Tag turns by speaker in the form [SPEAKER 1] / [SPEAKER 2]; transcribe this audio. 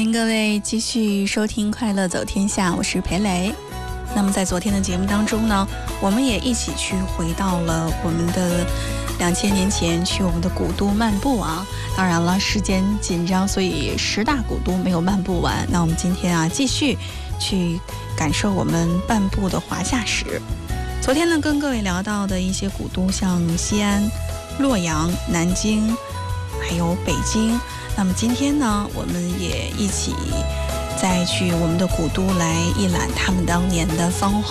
[SPEAKER 1] 迎各位继续收听快乐走天下，我是裴雷。那么在昨天的节目当中呢，我们也一起去回到了我们的2000年前，去我们的古都漫步啊。当然了，时间紧张，所以10大古都没有漫步完。那我们今天啊，继续去感受我们漫步的华夏史。昨天呢，跟各位聊到的一些古都，像西安、洛阳、南京，还有北京。那么今天呢，我们也一起再去我们的古都来一览他们当年的芳华。